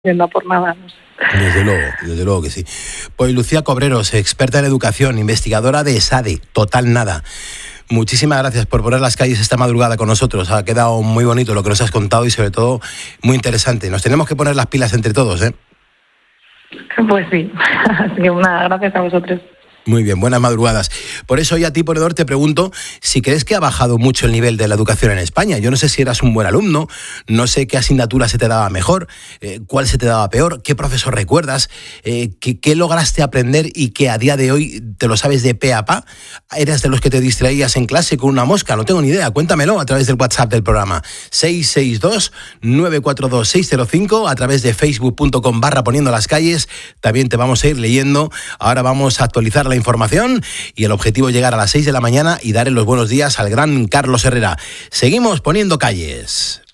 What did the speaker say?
no por nada. No sé. Desde luego que sí. Pues Lucía Cobreros, experta en educación, investigadora de ESADE, Total Nada. Muchísimas gracias por poner las calles esta madrugada con nosotros. Ha quedado muy bonito lo que nos has contado y sobre todo muy interesante. Nos tenemos que poner las pilas entre todos, ¿eh? Pues sí, así que gracias a vosotros. Muy bien, buenas madrugadas. Por eso hoy a ti, ponedor, te pregunto si crees que ha bajado mucho el nivel de la educación en España. Yo no sé si eras un buen alumno, no sé qué asignatura se te daba mejor, cuál se te daba peor, qué profesor recuerdas, qué lograste aprender y que a día de hoy te lo sabes de pe a pa. ¿Eras de los que te distraías en clase con una mosca? No tengo ni idea, cuéntamelo a través del WhatsApp del programa 662-942-605, a través de facebook.com/poniendo las calles. También te vamos a ir leyendo. Ahora vamos a actualizar la información y el objetivo es llegar a las 6 de la mañana y darle los buenos días al gran Carlos Herrera. Seguimos poniendo calles.